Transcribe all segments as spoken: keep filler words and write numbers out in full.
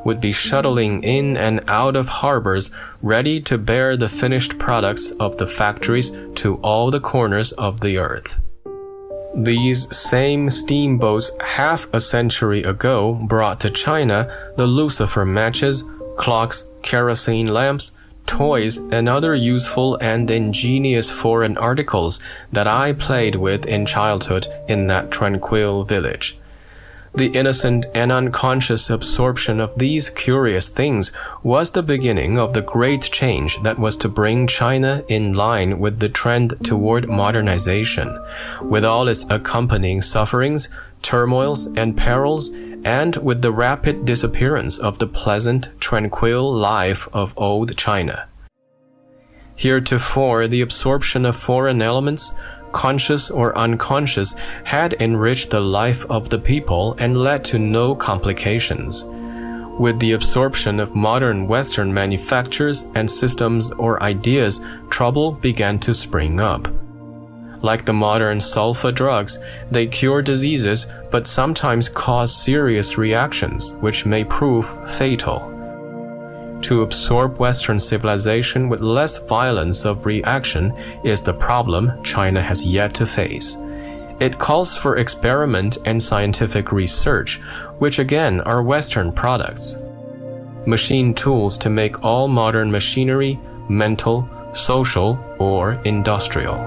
would be shuttling in and out of harbors ready to bear the finished products of the factories to all the corners of the earth. These same steamboats half a century ago brought to China the lucifer matches, clocks, kerosene lamps, toys, and other useful and ingenious foreign articles that I played with in childhood in that tranquil village. The innocent and unconscious absorption of these curious things was the beginning of the great change that was to bring China in line with the trend toward modernization, with all its accompanying sufferings, turmoils, and perils, and with the rapid disappearance of the pleasant, tranquil life of old China. Heretofore, the absorption of foreign elements, conscious or unconscious, had enriched the life of the people and led to no complications. With the absorption of modern Western manufactures and systems or ideas, trouble began to spring up. Like the modern sulfa drugs, they cure diseases but sometimes cause serious reactions which may prove fatal. To absorb Western civilization with less violence of reaction is the problem China has yet to face. It calls for experiment and scientific research, which again are Western products. Machine tools to make all modern machinery, mental, social, or industrial.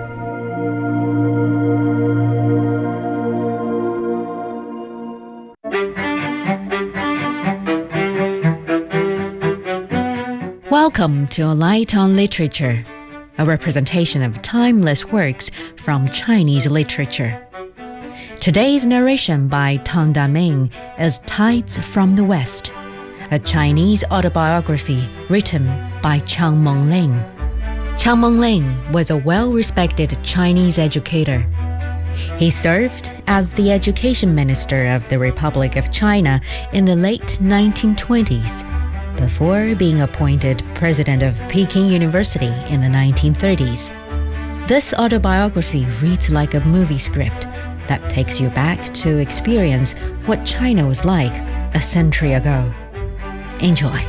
Welcome to A Light on Literature, a representation of timeless works from Chinese literature. Today's narration by Tang Daming is Tides from the West, a Chinese autobiography written by Chiang Meng-ling. Chiang Meng-ling was a well-respected Chinese educator. He served as the education minister of the Republic of China in the late nineteen twenties, before being appointed president of Peking University in the nineteen thirties. This autobiography reads like a movie script that takes you back to experience what China was like a century ago. Enjoy.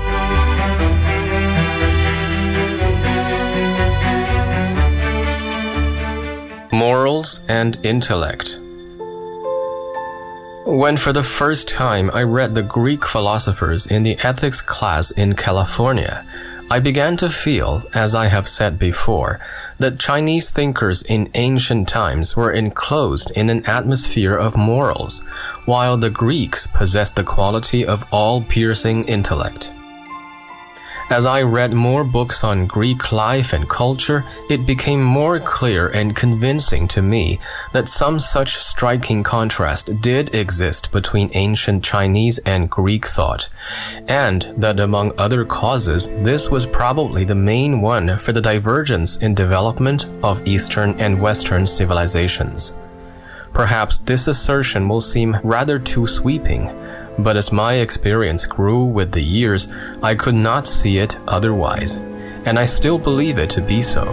Morals and Intellect. When for the first time I read the Greek philosophers in the ethics class in California, I began to feel, as I have said before, that Chinese thinkers in ancient times were enclosed in an atmosphere of morals, while the Greeks possessed the quality of all-piercing intellect. As I read more books on Greek life and culture, it became more clear and convincing to me that some such striking contrast did exist between ancient Chinese and Greek thought, and that among other causes, this was probably the main one for the divergence in development of Eastern and Western civilizations. Perhaps this assertion will seem rather too sweeping, but as my experience grew with the years, I could not see it otherwise, and I still believe it to be so.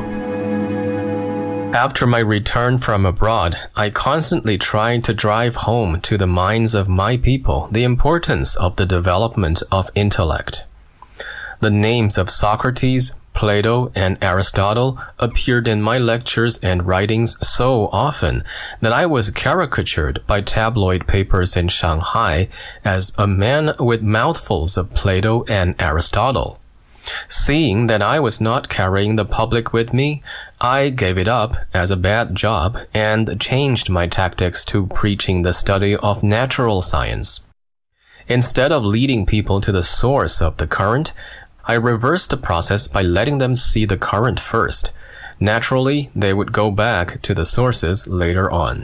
After my return from abroad, I constantly tried to drive home to the minds of my people the importance of the development of intellect. The names of Socrates, Plato, and Aristotle appeared in my lectures and writings so often that I was caricatured by tabloid papers in Shanghai as a man with mouthfuls of Plato and Aristotle. Seeing that I was not carrying the public with me, I gave it up as a bad job and changed my tactics to preaching the study of natural science. Instead of leading people to the source of the current, I reversed the process by letting them see the current first. Naturally, they would go back to the sources later on.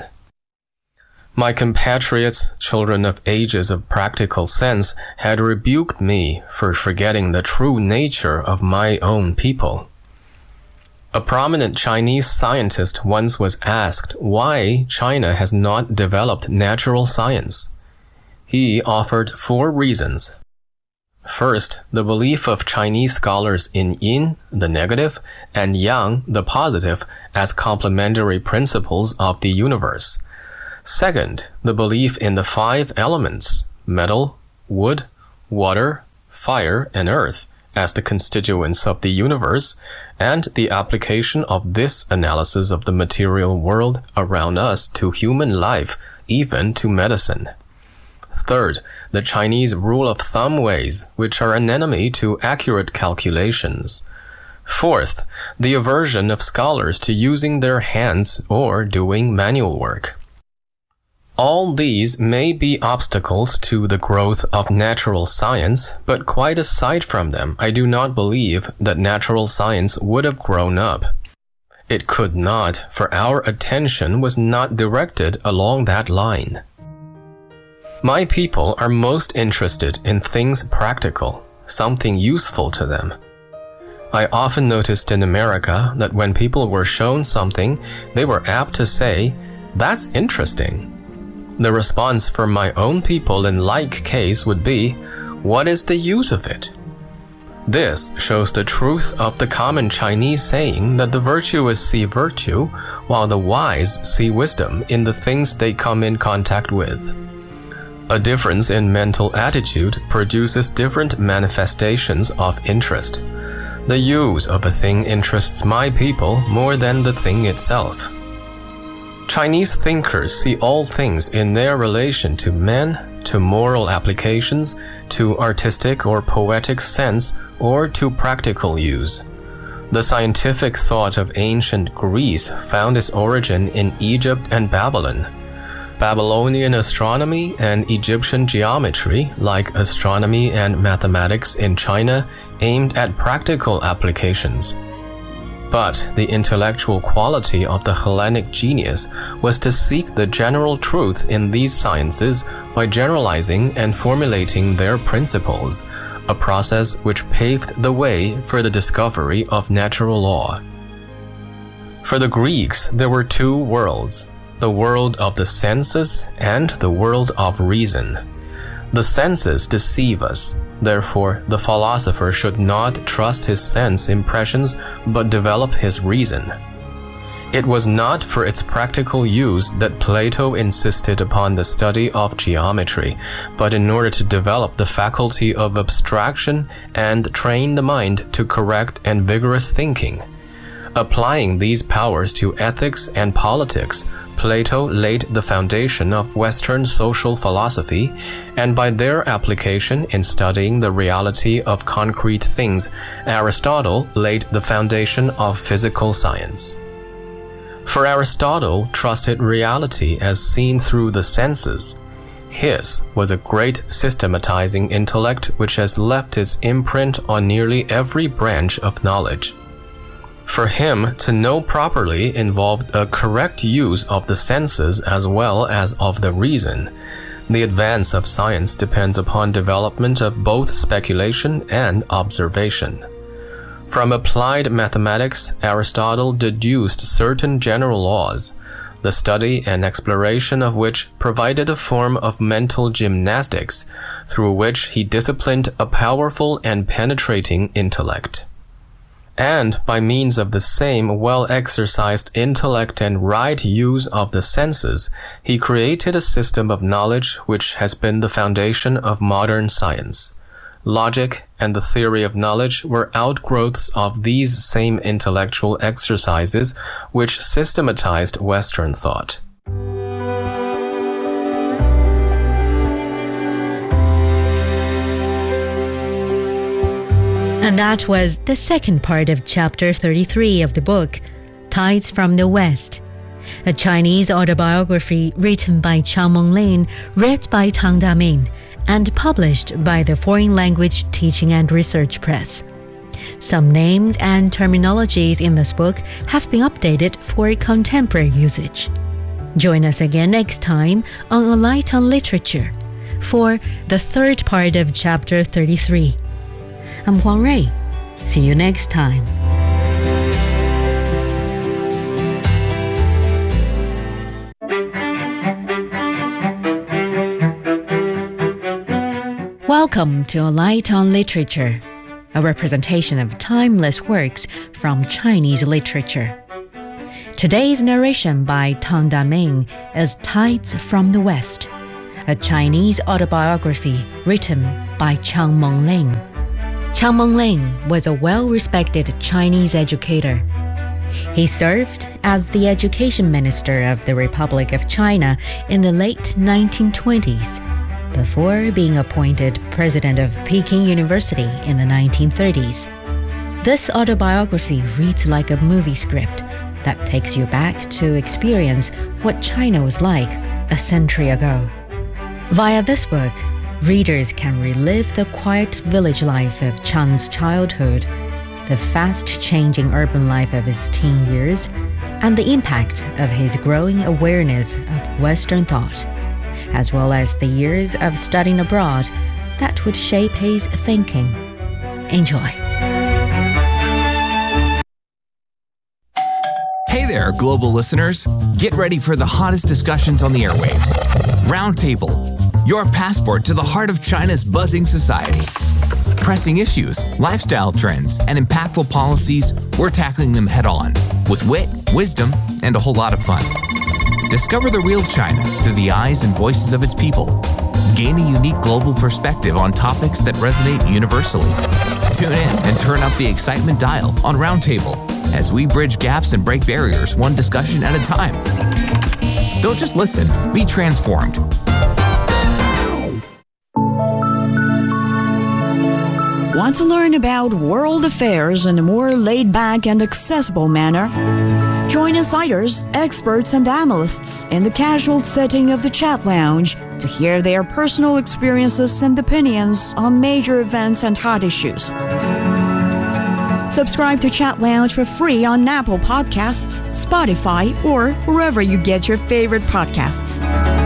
My compatriots, children of ages of practical sense, had rebuked me for forgetting the true nature of my own people. A prominent Chinese scientist once was asked why China has not developed natural science. He offered four reasons. First, the belief of Chinese scholars in yin, the negative, and yang, the positive, as complementary principles of the universe. Second, the belief in the five elements, metal, wood, water, fire, and earth as the constituents of the universe, and the application of this analysis of the material world around us to human life, even to medicine. Third, the Chinese rule of thumb ways, which are an enemy to accurate calculations. Fourth, the aversion of scholars to using their hands or doing manual work. All these may be obstacles to the growth of natural science, but quite aside from them, I do not believe that natural science would have grown up. It could not, for our attention was not directed along that line. My people are most interested in things practical, something useful to them. I often noticed in America that when people were shown something, they were apt to say, "That's interesting." The response from my own people in like case would be, "What is the use of it?" This shows the truth of the common Chinese saying that the virtuous see virtue, while the wise see wisdom in the things they come in contact with. A difference in mental attitude produces different manifestations of interest. The use of a thing interests my people more than the thing itself. Chinese thinkers see all things in their relation to men, to moral applications, to artistic or poetic sense, or to practical use. The scientific thought of ancient Greece found its origin in Egypt and Babylon. Babylonian astronomy and Egyptian geometry, like astronomy and mathematics in China, aimed at practical applications. But the intellectual quality of the Hellenic genius was to seek the general truth in these sciences by generalizing and formulating their principles, a process which paved the way for the discovery of natural law. For the Greeks, there were two worlds, the world of the senses and the world of reason. The senses deceive us. Therefore, the philosopher should not trust his sense impressions but develop his reason. It was not for its practical use that Plato insisted upon the study of geometry, but in order to develop the faculty of abstraction and train the mind to correct and vigorous thinking. Applying these powers to ethics and politics, Plato laid the foundation of Western social philosophy, and by their application in studying the reality of concrete things, Aristotle laid the foundation of physical science. For Aristotle trusted reality as seen through the senses. His was a great systematizing intellect which has left its imprint on nearly every branch of knowledge. For him, to know properly involved a correct use of the senses as well as of the reason. The advance of science depends upon development of both speculation and observation. From applied mathematics, Aristotle deduced certain general laws, the study and exploration of which provided a form of mental gymnastics, through which he disciplined a powerful and penetrating intellect. And by means of the same well-exercised intellect and right use of the senses, he created a system of knowledge which has been the foundation of modern science. Logic and the theory of knowledge were outgrowths of these same intellectual exercises which systematized Western thought. And that was the second part of chapter thirty-three of the book, Tides from the West, a Chinese autobiography written by Chang Monglin, read by Tang Daming, and published by the Foreign Language Teaching and Research Press. Some names and terminologies in this book have been updated for contemporary usage. Join us again next time on A Light on Literature for the third part of chapter thirty-three. I'm Huang Rui. See you next time. Welcome to A Light on Literature, a representation of timeless works from Chinese literature. Today's narration by Tang Daming is Tides from the West, a Chinese autobiography written by Chang Monglin. Chiang Meng-ling was a well-respected Chinese educator. He served as the education minister of the Republic of China in the late nineteen twenties, before being appointed president of Peking University in the nineteen thirties. This autobiography reads like a movie script that takes you back to experience what China was like a century ago. Via this book, readers can relive the quiet village life of Chiang's childhood, the fast-changing urban life of his teen years, and the impact of his growing awareness of Western thought, as well as the years of studying abroad that would shape his thinking. Enjoy. Hey there, global listeners. Get ready for the hottest discussions on the airwaves. Roundtable, your passport to the heart of China's buzzing society. Pressing issues, lifestyle trends, and impactful policies, we're tackling them head on with wit, wisdom, and a whole lot of fun. Discover the real China through the eyes and voices of its people. Gain a unique global perspective on topics that resonate universally. Tune in and turn up the excitement dial on Roundtable as we bridge gaps and break barriers one discussion at a time. Don't just listen, be transformed. Want to learn about world affairs in a more laid-back and accessible manner? Join insiders, experts, and analysts in the casual setting of the Chat Lounge to hear their personal experiences and opinions on major events and hot issues. Subscribe to Chat Lounge for free on Apple Podcasts, Spotify, or wherever you get your favorite podcasts.